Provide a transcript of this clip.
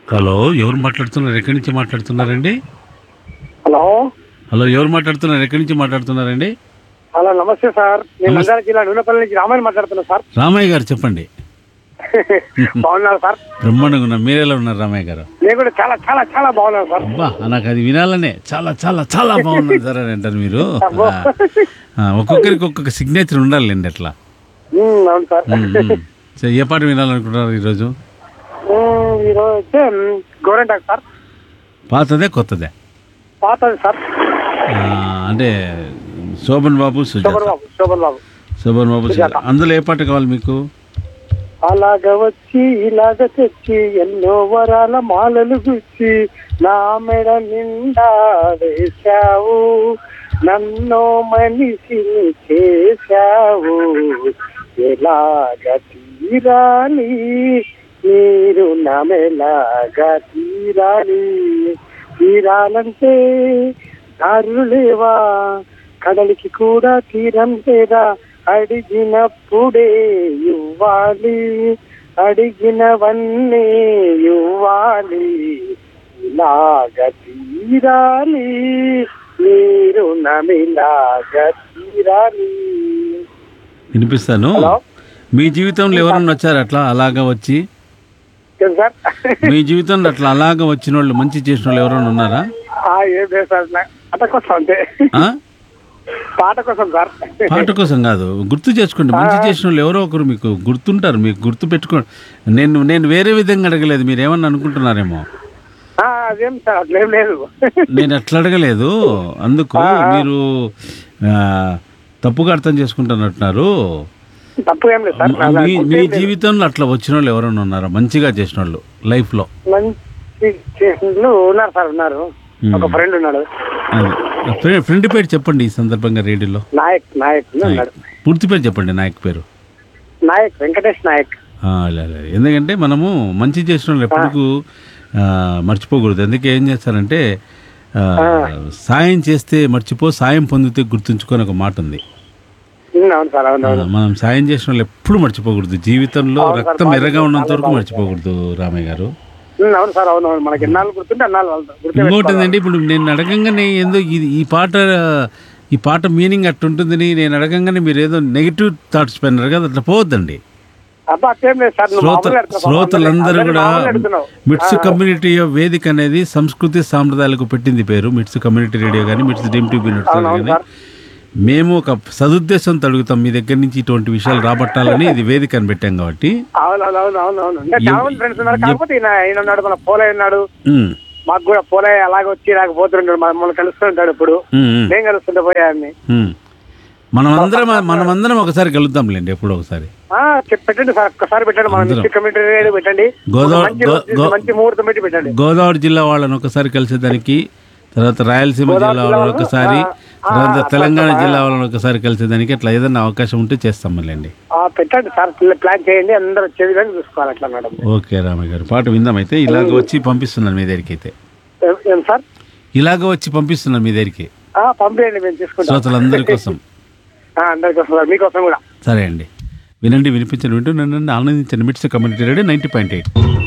Hello, ఎవరు మాట్లాడుతున్నారు? ఎక్కడి నుంచి మాట్లాడుతున్నారండి? హలో. హలో, ఎవరు మాట్లాడుతున్నారు? ఎక్కడి నుంచి మాట్లాడుతున్నారండి? హలో, నమస్తే సార్. నేను నమస్తే. నంద్యాల జిల్లా నూనెపల్లి నుంచి రామాయణ మాట్లాడుతున్నా సార్. రామయ్య గారు చెప్పండి. బాగున్నారు సార్? బ్రహ్మాండంగా ఉన్నారు. మీరెలా ఉన్నారు రామయ్య గారు? నేను కూడా చాలా చాలా చాలా బాగున్నాను సార్. అబ్బా, నాకు అది వినాలనే చాలా చాలా చాలా బాగున్నది సార్ అని అంటారు మీరు. ఒక్కొక్కరికి ఒక్కొక్క సిగ్నేచర్ ఉండాలండి అట్లా. అవును సార్. సో, ఏ పాట వినాలనుకుంటున్నారు ఈరోజు? ఈరోజు అయితే గోరెంటాకు సార్. పాతదే కొత్తదే? పాతది సార్. అంటే శోభన్ బాబు, సుజాత. శోభన్ బాబు. శోభన్ బాబు, సుజాత. అందులో ఏ పాట కావాలి మీకు? అలాగ వచ్చి ఇలాగ తెచ్చి ఎన్నో వరాల మాలలు గుచ్చి నా మెడ నిండా వేశావు, నన్నో మనిషిని చేశావు, ఎలాగ తీరాలి మీరు నమెలాగా తీరాలంటే దారులు లేవా, కడలికి కూడా తీరం లేదా, అడిగినప్పుడే ఇవ్వాలి, అడిగినవన్నీ ఇవ్వాలి, ఇలాగ తీరాలి మీరు నమిలాగా తీరాలి. వినిపిస్తాను. మీ జీవితంలో ఎవరన్నా వచ్చారు అట్లా అలాగా వచ్చి? మీ జీవితంలో అట్లా అలాగా వచ్చిన వాళ్ళు, మంచి చేసిన వాళ్ళు ఎవరైనా ఉన్నారా? ఏం లేదు సార్, పాట కోసం అంతే. పాట కోసం సార్. పాట కోసం కాదు, గుర్తు చేసుకోండి. మంచి చేసిన వాళ్ళు ఎవరో ఒకరు మీకు గుర్తుంటారు. మీకు గుర్తు పెట్టుకోండి. నేను వేరే విధంగా అడగలేదు, మీరు ఏమన్నా అనుకుంటున్నారేమో. అదేం సార్, అట్లేం లేదు. నేను అట్లా అడగలేదు. అందుకు మీరు తప్పుగా అర్థం చేసుకుంటున్నట్టున్నారు. తప్పు ఏం లేదు సార్. మీ జీవితంలో అట్లా వచ్చిన వాళ్ళు ఎవరైనా ఉన్నారా, మంచిగా చేసిన వాళ్ళు లైఫ్ లో? మంచి చేసిన వాళ్ళు ఉన్నారు సార్, ఉన్నారు. ఒక ఫ్రెండ్ ఉన్నాడు. ఫ్రెండ్ పేరు చెప్పండి ఈ సందర్భంగా రేడియోలో. నాయక్ ఉన్నాడు. పూర్తి పేరు చెప్పండి. నాయక్ పేరు? నాయక్, వెంకటేష్ నాయక్. ఎందుకంటే మనము మంచి చేసిన వాళ్ళు ఎప్పటికూ మర్చిపోకూడదు. అందుకే ఏం చేస్తారంటే, సాయం చేస్తే మర్చిపో, సాయం పొందితే గుర్తుంచుకొని ఒక మాట ఉంది. మనం సాయం చేసిన వాళ్ళు ఎప్పుడు మర్చిపోకూడదు. జీవితంలో రక్తం ఎర్రగా ఉన్నంత వరకు మర్చిపోకూడదు రామయ్య గారు. ఇంకోటిందండి, ఇప్పుడు నేను అడగంగానే ఏందో ఈ పాట మీనింగ్ అట్టుంటుందని నేను అడగంగానే మీరు ఏదో నెగిటివ్ థాట్స్ పోయినారు కదా, అట్లా పోవద్దండి. శ్రోతలందరూ కూడా మిట్స్ కమ్యూనిటీ వేదిక అనేది సంస్కృతి సాంప్రదాయాలకు పెట్టింది పేరు. మిట్స్ కమ్యూనిటీ రేడియో కానీ, మిట్స్ డ్రీమ్ టీవీ కానీ, మేము ఒక సదుద్దేశంతో అడుగుతాం మీ దగ్గర నుంచి ఇటువంటి విషయాలు రాబట్టాలని ఇది వేదిక అని పెట్టాం కాబట్టి. మాకు కూడా పోలే అలాగే వచ్చి రాకపోతుంటాడు, మమ్మల్ని కలుస్తుంటాడు. ఇప్పుడు నేను కలుస్తుంటే పోయాన్ని. మనమందరం ఒకసారి కలుద్దాంలేండి, ఎప్పుడు ఒకసారి. పెట్టండి సార్, ఒక్కసారి పెట్టండి. మన కమ్యూనిటీ రేడియో పెట్టండి. మంచి ముహూర్తం పెట్టి పెట్టండి. గోదావరి జిల్లా వాళ్ళని ఒకసారి కలిసేదానికి, తర్వాత రాయలసీమ జిల్లా వాళ్ళని ఒకసారి, తర్వాత తెలంగాణ జిల్లా వాళ్ళని ఒకసారి కలిసేదానికి, అట్లా ఏదైనా అవకాశం ఉంటే చేస్తాం మళ్ళీ. పెట్టండి సార్, ప్లాన్ చేయండి, అందరూ వచ్చే విధంగా చూసుకోవాలి అట్లా మేడం. ఓకే రామయ్య గారు, పాట విందాం అయితే. ఇలాగ వచ్చి పంపిస్తున్నాను మీ దగ్గరికి అయితే. ఏం సార్? ఇలాగ వచ్చి పంపిస్తున్నాను మీ దగ్గరికి. పంపించండి, మేము తీసుకుంటాం. శ్రోతలందరి కోసం. అందరికోసం, మీకోసం కూడా. సరే అండి, వినండి, వినిపించండి, వింటూ నన్ను ఆనందించండి. మిట్స్ కమ్యూనిటీ రేడియో 90.8.